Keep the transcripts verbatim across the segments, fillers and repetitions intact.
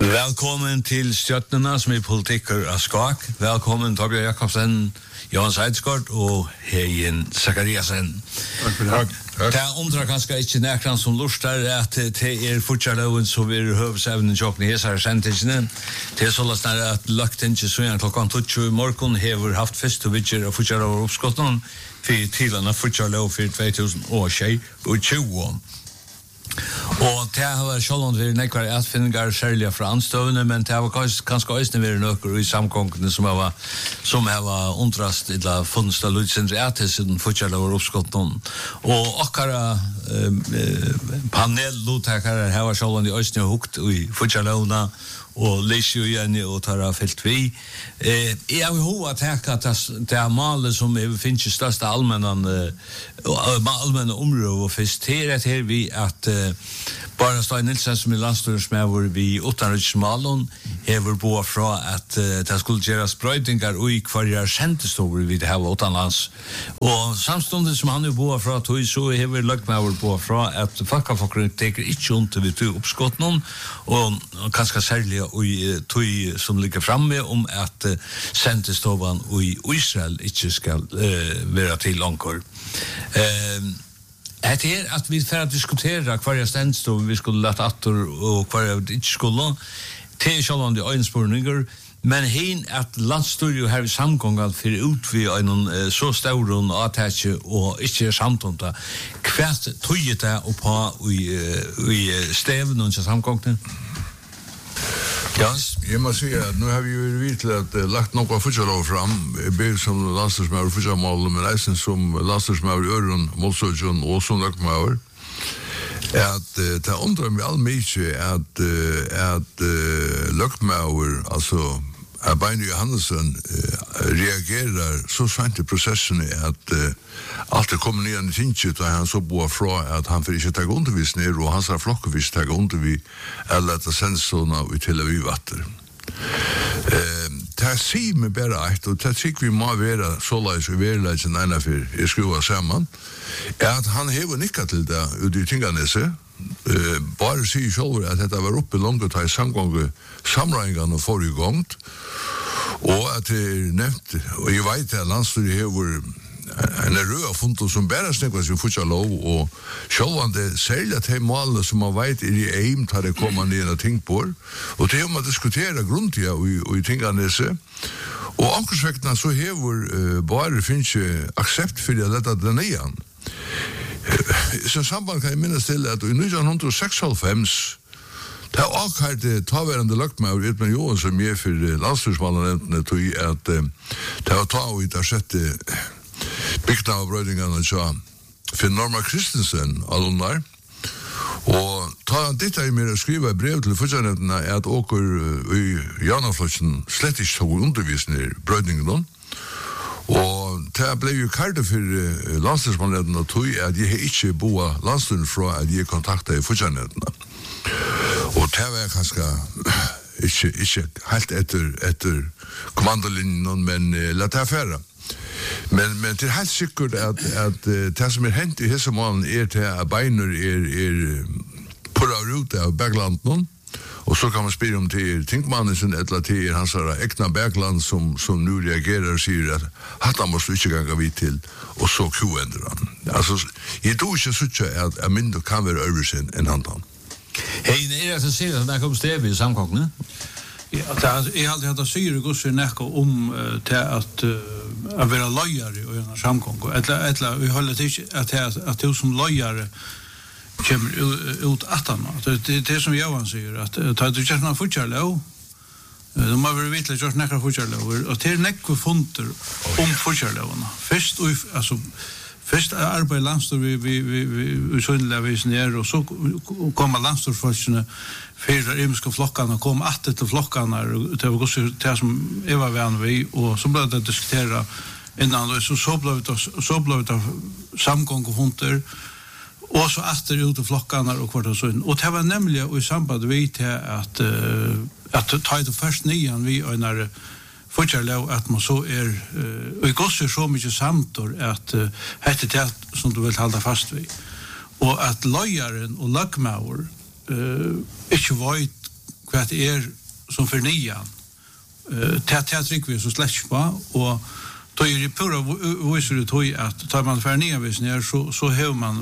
Velkommen til Stjøtnena som er politiker av Skak. Velkommen Torbjørn Jakobsen, Johan Seidsgaard og Heien Zakariasen. Takk for det. Det er undrer kanskje ikke nærkant som lustar at det er fortsatt som er høvesevnen tjokken i hesare sentingene. Det er sånn at lagt ikke så gjerne klokken tjueto i morgen hever haft fest og vidger og fortsatt over oppskottene for tidligere fortsatt for to tusen tjue. Og det har vært sjålånd vi nekvar atfinningar særlig fra anstøvende, men det har kanskje også vært nøkker i samkongene som har som har undrast illa funnst av lutsindri atisen fortsatt over oppskottene. Og akkara eh, panel-luttakare har vært sjålånd i Østene hukt i fortsatt lovna og leser jo igjen og tar av felt vi. Eh, jeg har jo at det er malet som finnes i største allmenne allmenne områder og først her er her vi at uh, bare Stein Nilsen som er landstyresmedlem vi utenriksmalen hever på fra at uh, det skulle gjøres brøydingar og i hver sentestover vi det her utenlands. Og samstundet som han er på fra tog så hever løgmedlem på fra at fakkafokkerne teker ikke ondt vi tog oppskott noen og kanskje særlig og tog som ligger fremme om at uh, sentestoven i Israel ikke skal uh, være til langkår. Uh, Det er at vi får diskutere hva jeg stendst og vi skulle lette atter og hva jeg ikke skulle til sjålvan de øynspurninger men hen at landstyret har vi samgångat for ut vi en uh, så stauron attache og ikke samtonta hva tog det oppa i, uh, i steven og samgången? Ja, jeg må si at nå har vi jo vidt til at uh, lagt noe fortsatt fram, både som landstyrsmauer fortsattmål, men eisen som landstyrsmauer i Øren, Målsøkjen og som løkmauer, at uh, det undrer meg all mye at, uh, at uh, løkmauer, altså Beine Johannesson uh, reagerer så sent i prosessen at uh, alt er kommet ned i tinget og han så boer fra at han får ikke ta undervisning og hans har flokkevis ta undervisning eller at det sendes sånne i Tel Aviv-vatter. Uh, det sier meg bare et, og det sier vi må være så leis og være leis enn ene for jeg skruver sammen, er at han hever nikket til det ut i Tinganese, uh, bare sier selv at dette var oppe langt i samgånget samregningene forrige gongt, og at det er nevnt, og jeg vet at landstyret hever en rød funnet som bare snakket som fortsatt lov, og selv det særlig at de målene som man vet er i eim tar det kommer ned og ting på, og det er man diskuterer grundig og i tingene seg, og ankersvektene så hever uh, bare finnes aksept for det dette den igjen. I så samband kan jeg minnes til at i nitten seksoghalvfems det er akkurat det taværende løgtmauer Edmund Johan som er for landstyrsmannene tog at det var ta og i det sjette bygda av brøydingene for Norma Christensen alunnar og ta dette i mer å skrive brev til fortsattnevnene er at åker i Janaflotsen slett ikke tog undervisning i brøydingene og det ble jo kartet for landstyrsmannene tog at jeg ikke boet landstyren fra at jeg kontaktet i fortsattnevnene. Og det var kanskje ikke, ikke helt etter, etter kommandolinjen, men uh, la det affære. Men, men det er helt sikkert at, at uh, det som er hendt i hese målen er til at beiner er, er pura ut av Berglanden, og så kan man spille om til Tinkmannen sin, eller til hans egna Bergland som, som nu reagerer og sier at hatt han måste ikke ganga vidt til, og så kuender han. Altså, jeg tror ikke sånn at, at mindre kan være øvelse enn han han. Hei, er det å si at det kom sted i samkongene? Ja, jeg har alltid hatt å syre gusser nekka om uh, til at uh, å være løyere i en samkong. Eller vi holder til at at du som løyere kommer ut attan. Det er det som Johan sier, at ta du kjent noen fortjarlov, de må være vitlig kjørt nekkere fortjarlover, og til nekve funter om fortjarlovene. Først, altså, Først arbeid landstyr vi vi vi vi søndag vi nær og så kommer landstyrfolkene fyrir imiske flokkene kom atter til flokkene og det var også det som jeg var venn vi og så ble det diskutert innan og så så ble det så ble det samgångfunter og så atter ut til flokkene og kvart og sånn og det var nemlig i samband vi til at at ta det først nian vi og når fortsatt at man så er uh, og i goss er så mye samtor at uh, hette det som du vil halda fast ved og at løyeren og løgmauer uh, ikke vet vad det är som för nian. Eh tät tät tryck vi så släcks på och då är det pura visar det tog att tar man för ner vis ner så så hur man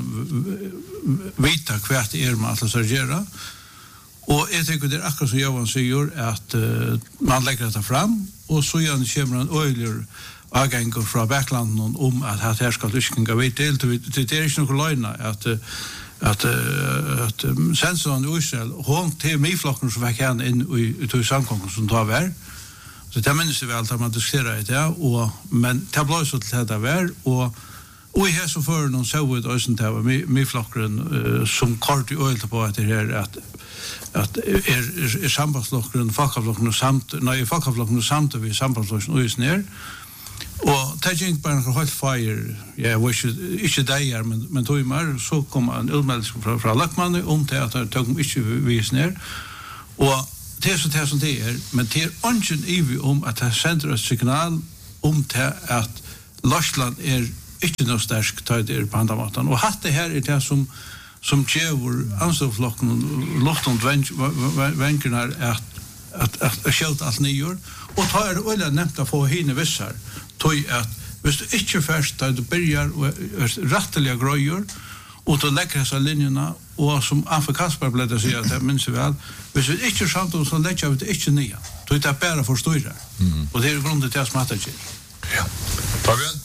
vita kvart är man att sergera. Och jag tycker det är akkurat som Johan säger att uh, man lägger det fram och så gör det kommer en öjler agänger från backlanden om att att här ska lyssninga vet det det är inte någon lögn att att att sensorn i Israel hon till mig flocken som jag kan in i till samkomsten som tar vär. Så det minns vi allt att man diskuterar det och men det blir så till det där och och i här så för någon så ut och sånt där med med flocken som kort i öl på att det här att att är är, är sambandsflocken fackavflocken samt nej fackavflocken samt vi sambandsflocken och is ner och tagging på en hot fire ja vi should inte där men men då mer så kommer en utmeldelse från från Lackman om det att det tog inte vi is ner och det är så det som det är men det är ungen evi om att det sänder ett signal om det att Lashland är inte något starkt tar det på andra måten och hatt det här är det som som tjävor ansvarflocken och lofton vänkerna att att att skjuta allt nyår och tar det öle nämnt att få hinne vissar tog att hvis du inte först där du börjar och rättliga gröjor och då lägger dessa linjerna och som Anfa Kasper blev det säga att det minns väl hvis vi inte samt och så lägger vi det inte nya då är det bara för stora mm. och det är grunden till att smatta till ja Fabian.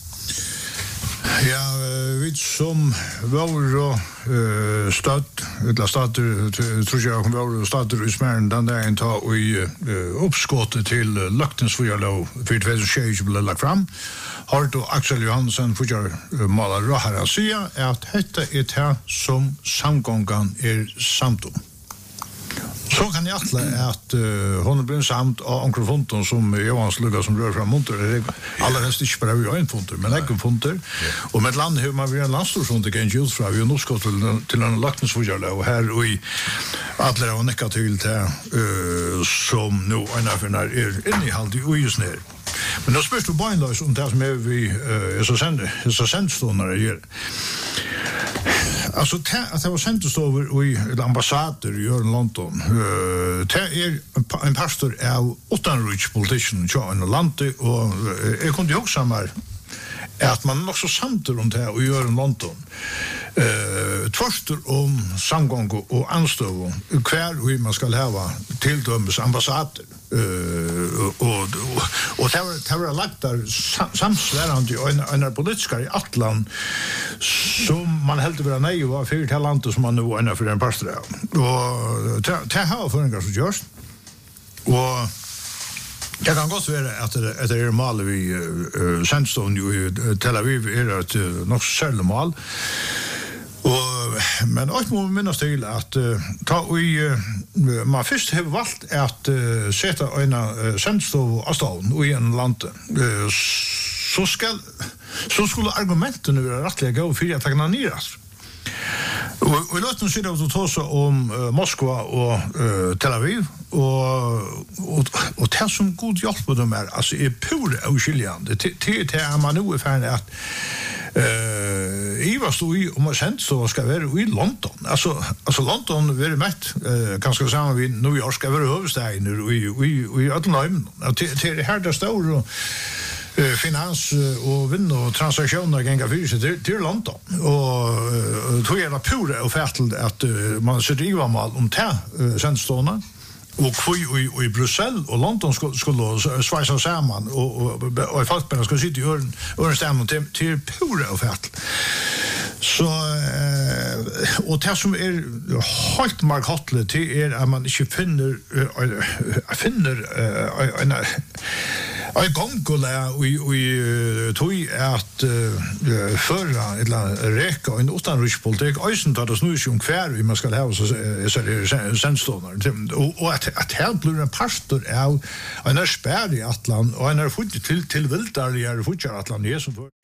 Ja, vi som var och uh, stad, eller stater, tror jag var och stater i Smären den där en ta och i uh, uppskottet till uh, Löktensfyrlov för tjugohundratjugo blev lagt fram. Har då Axel Johansson för uh, malar här att säga att detta är det här som samgången är samt om. Så kan jag attla att uh, hon blir samt av Onkel Fonton som Johans lugga som rör fram monter. Alla helst inte bara vi har en fonter, men äggen fonter. Och med land hur man vill en landstorsfont kan ju ut från vi har nog skott till, till en laktensfodjärle och här och i alla och necka till det uh, som nu ena är inne i halvt i just ner. Men då spörs du beinlös om det som är vi uh, är så sänder, så sändståndare gör. Alltså att det var centerstover i ambassader i London. Uh, det är en pastor av utanriks politician i landet och jag kunde också mer att man också samtidigt om det och gör en London. Eh tvärstor om samgång och anstöv kvar hur man ska ha till dömes ambassader. Eh och och och det var det var lagt där samsvärande en en politiker i Atlant som man helt vara nej var för till landet som man nu är för en pastor. Och det har för en ganska just. Och jag kan gott säga att det att det är mal vi uh, Sandstone i Tel Aviv är det uh, nog sällan mal. Och men att man minns till att uh, ta vi uh, man först har valt att uh, sätta en uh, Sandstone av stan och i en land uh, så ska så skulle argumenten vara rättliga gå för att ta ner. Och vi låter oss sitta och ta så om uh, Moskva och uh, Tel Aviv och och och det som god hjälp på dem är alltså är pure oskiljande till till är man nu för att eh i vad stod i om man sent så ska vara i London alltså alltså London är mätt uh, ganska samma vi New York ska vara huvudstaden och i i i Atlanten till det här där står och Uh, finans uh, och vinn och transaktioner gänga för sig till, till London och uh, tror jag pure och färtelt att uh, man så driva mal om te uh, sendstående och kvui i, i Bryssel och London skulle skulle svajsa samman och och, och fackbärarna skulle sitta i ören örenstämman till, till pure och färtelt så uh, och det som är helt markantligt till är att man inte finner uh, finner uh, en Jag gångkolla vi vi tog att uh, förra eller räcka en utanrikspolitik ösen tar det snus om kvar vi man ska ha så så det sandståndar och och att att helt blir en pastor av en spärr i Atlant och en är fått till till vildarliga futjar Atlant som